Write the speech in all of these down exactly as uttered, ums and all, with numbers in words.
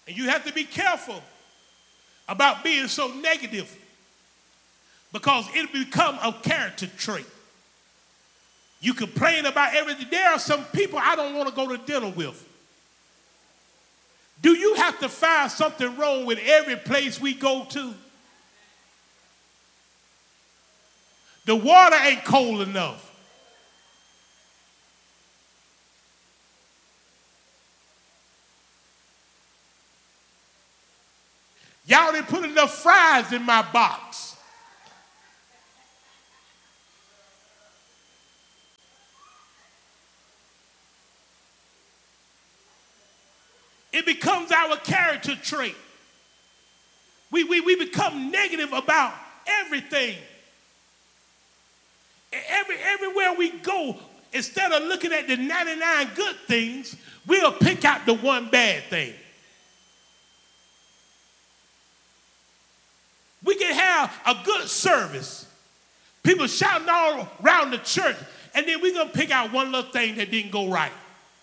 And you have to be careful about being so negative because it'll become a character trait. You complain about everything. There are some people I don't want to go to dinner with. Do you have to find something wrong with every place we go to? The water ain't cold enough. Y'all didn't put enough fries in my box. It becomes our character trait. We, we, we become negative about everything. Every, everywhere we go, instead of looking at the ninety-nine good things, we'll pick out the one bad thing. We can have a good service. People shouting all around the church, and then we're going to pick out one little thing that didn't go right.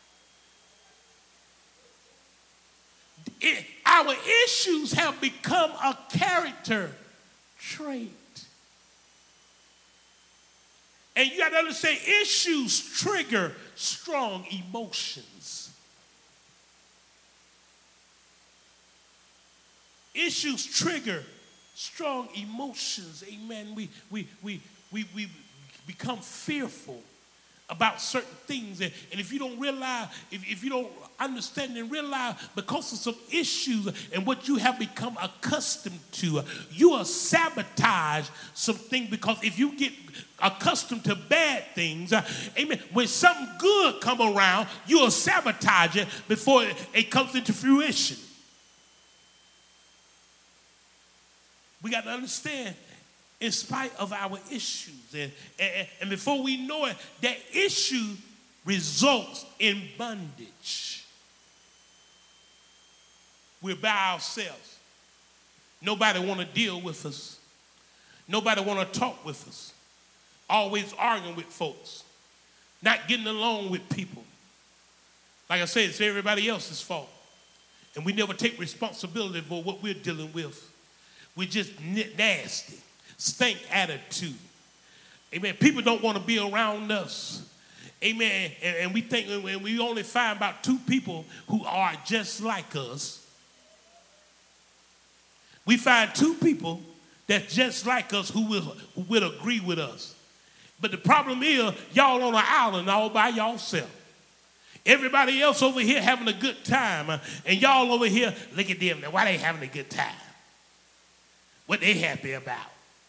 It, our issues have become a character trait. And you got to understand, issues trigger strong emotions. Issues trigger strong emotions. Amen. We, we, we, we, we become fearful about certain things. And, and if you don't realize, if, if you don't understand and realize, because of some issues and what you have become accustomed to, you will sabotage some things. Because if you get accustomed to bad things, uh, amen, when something good come around, you will sabotage it before it, it comes into fruition. We got to understand, in spite of our issues, and, and, and before we know it, that issue results in bondage. We're by ourselves. Nobody want to deal with us. Nobody want to talk with us. Always arguing with folks. Not getting along with people. Like I said, it's everybody else's fault. And we never take responsibility for what we're dealing with. We're just nasty. Stink attitude. Amen. People don't want to be around us. Amen. And, and we think, and we only find about two people who are just like us. We find two people that's just like us who will, who will agree with us. But the problem is, y'all on an island all by yourself. Everybody else over here having a good time. Uh, and y'all over here, look at them. Now, why they having a good time? What they happy about?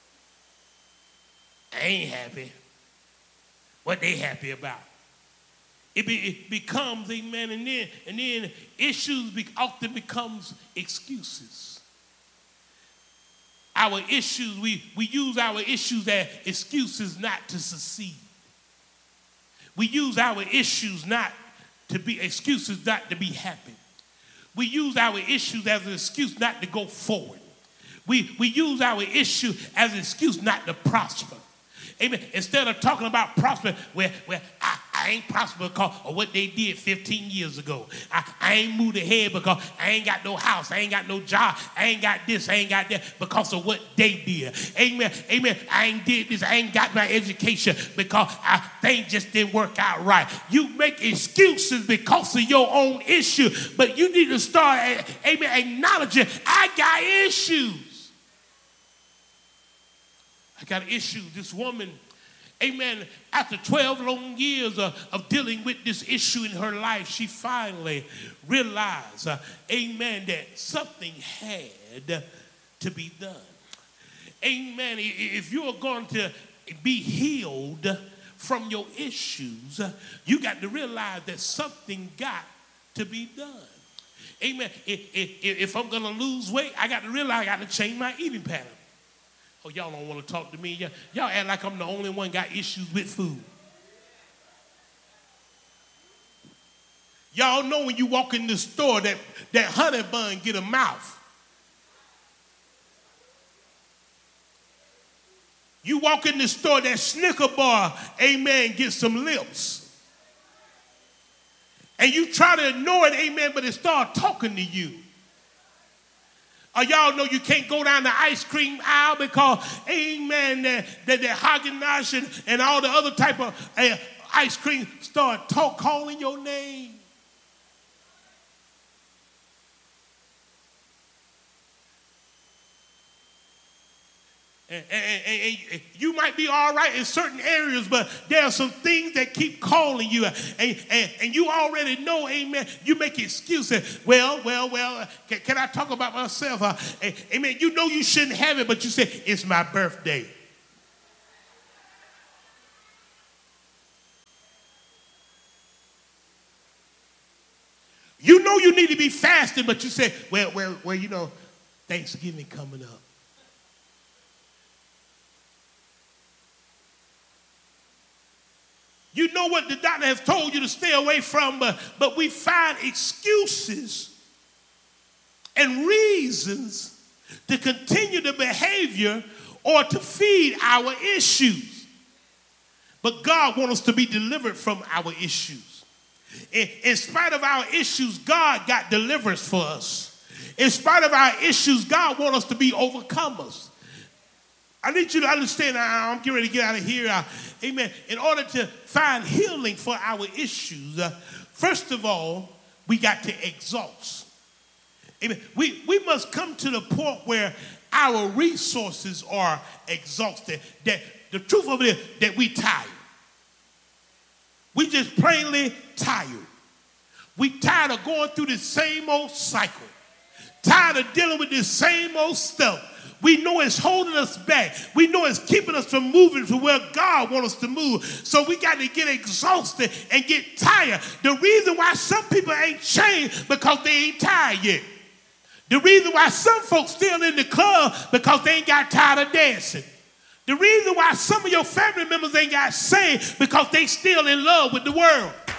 I ain't happy. What they happy about? It, be, it becomes, amen, and then, and then issues be, often becomes excuses. Our issues, we, we use our issues as excuses not to succeed. We use our issues not to be excuses not to be happy. We use our issues as an excuse not to go forward. We, we use our issue as an excuse not to prosper. Amen. Instead of talking about prosper, where, where I, I ain't prosper because of what they did fifteen years ago. I, I ain't moved ahead because I ain't got no house. I ain't got no job. I ain't got this. I ain't got that because of what they did. Amen. Amen. I ain't did this. I ain't got my education because I, things just didn't work out right. You make excuses because of your own issue, but you need to start, amen, acknowledging I got issues. I got an issue. This woman, amen, after twelve long years of, of dealing with this issue in her life, she finally realized, uh, amen, that something had to be done. Amen. If you are going to be healed from your issues, you got to realize that something got to be done. Amen. If, if, if I'm going to lose weight, I got to realize I got to change my eating pattern. Oh, y'all don't want to talk to me. Y'all, y'all act like I'm the only one got issues with food. Y'all know when you walk in the store that, that honey bun get a mouth. You walk in the store, that Snicker bar, amen, get some lips. And you try to ignore it, amen, but it start talking to you. Or y'all know you can't go down the ice cream aisle because, amen, that, that, that Haagen-Dazs and, and all the other type of uh, ice cream start talk, calling your name. And, and, and, and you might be all right in certain areas, but there are some things that keep calling you. And, and, and you already know, amen, you make excuses. Well, well, well, can, can I talk about myself? Uh, amen, you know you shouldn't have it, but you say, it's my birthday. You know you need to be fasting, but you say, well, well, well, you know, Thanksgiving coming up. You know what the doctor has told you to stay away from, but, but we find excuses and reasons to continue the behavior or to feed our issues. But God wants us to be delivered from our issues. In, in spite of our issues, God got deliverance for us. In spite of our issues, God wants us to be overcomers. I need you to understand, I'm getting ready to get out of here. Uh, amen. In order to find healing for our issues, uh, first of all, we got to exhaust. Amen. We, we must come to the point where our resources are exhausted. That the truth of it is that we tired. We just plainly tired. We tired of going through the same old cycle. Tired of dealing with this same old stuff. We know it's holding us back. We know it's keeping us from moving to where God wants us to move. So we got to get exhausted and get tired. The reason why some people ain't changed because they ain't tired yet. The reason why some folks still in the club because they ain't got tired of dancing. The reason why some of your family members ain't got saved because they still in love with the world.